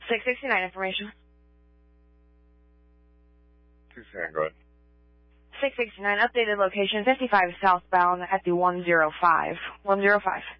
669 information. 210, go ahead. 669, updated location, 55 southbound at the 105. 105.